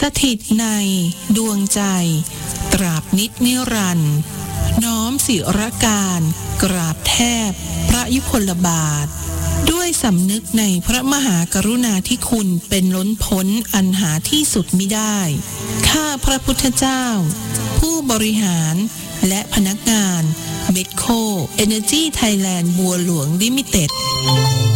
สถิตในดวงใจตราบนิจนิรันดร์น้อมศิรการกราบแทบพระยุคลบาทด้วยสำนึกในพระมหากรุณาธิคุณเป็นล้นพ้นอันหาที่สุดมิได้ข้าพระพุทธเจ้าผู้บริหารและพนักงานเมดโค Energy Thailand บัวหลวงลิมิเต็ด